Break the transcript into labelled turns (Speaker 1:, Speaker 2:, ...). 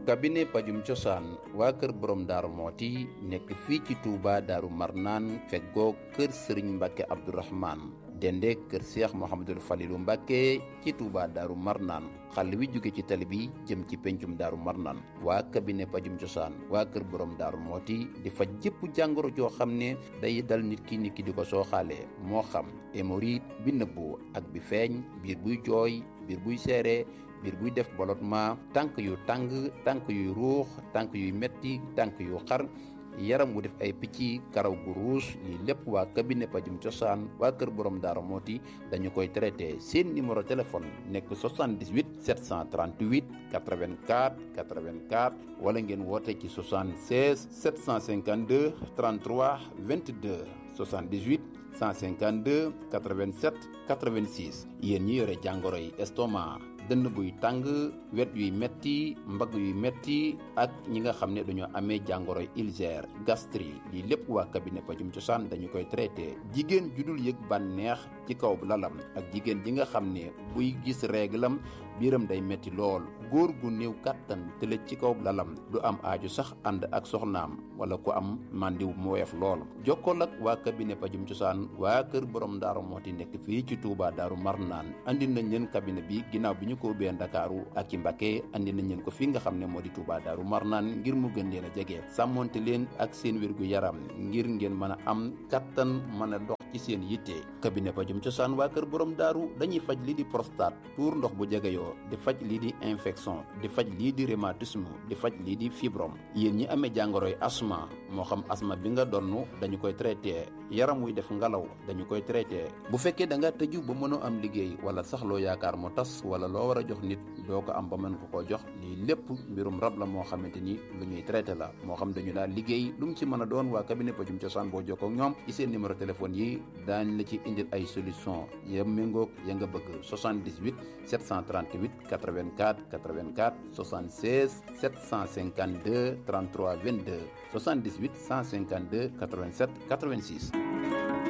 Speaker 1: cabinet pajum cosaan waa kër borom daaru mooti nekk fii ci Touba daaru marnaan feggoo kër sëriñ Mbàkke Abdourahman dende kër Cheikh Mouhamadul Falilu Mbàkke ci Touba daaru marnaan xàll wi jóge ci tali bi jëm ci pencum daaru marnaan waa cabinet pajum cosaan waa kër borom daaru mooti di faj jëpp jàngoro joo xam ne day dal nit ki di ko sooxaale moo xam hémorroïde bi nëbbu ak bi feeñ biir buy jooy biir buy seere biir buy def ballottement tànk yu tàng tànk yuy ruux tànk yuy metti tànk yu xar yaram wu def ay picc karaw gu ruus lii lépp waa cabinet pajum cosaan waa kër borom Darou Moti dañu koy traité seen numéro téléphone nekk 78 738 84 84 wala ngeen woote ci 76 752 33 22 78 152 87 86 yéen ñi yore jàngoro yi estomac dënn buy tàng wet yuy metti mbagg yuy metti ak ñi nga xam ne dañoo amee jàngoroy ulcère gastrique lii lépp waa cabinet pajum cosaan dañu koy traité jigéen ju dul yëg bànneex ci kaw lalam ak jigéen ji nga xam ne buy gis réglam biiram day metti lool góor gu néew kàttan tëlëj ci kaw lalam du am aaju sax ànd ak soxnaam wala ku am màndiw mu woyof lool jokkool ak waa cabinet pajum cosaan waa kër borom Darou Moti nekk fii ci Touba Darou Marnaan andi nañ leen cabinet bi ginnaaw bi ñu ko ubbee Ndakaaru ak ci Mbacké andi nañ leen ko fii nga xam ne moo di Touba Darou Marnaan ngir mu gën leen a jege sàmmonte leen ak seen wérgu yaram ngir ngeen mën a am kattan mën a dox ci seen yitte cabinet pajum cosaan waa kër borom daaru dañuy faj lii di prostate tuur ndox bu jegeyoo di faj lii di infection di faj lii di rhumatisme di faj lii di fibrome yéen ñi amee jàngoroy asma moo xam asma bi nga donnu dañu koy traité yaram wuy def ngalaw dañu koy traité bu fekkee da nga tëju ba mënoo am liggéey wala sax loo yaakaar mu tas wala loo war a jox nit doo ko am ba mën ko koo jox lii lépp mbirum rab la moo xamante ni lu ñuy traité la moo xam dañu daal liggéey lu mu ci mën a doon waa cabinet pajum cosaan boo jokkoo ak ñoom ci seen numéro téléphone yi daañ la ci indil ay solution ya méngoog ya nga bëgg 78 738 84 84 76 752 33 22 78 152 87 86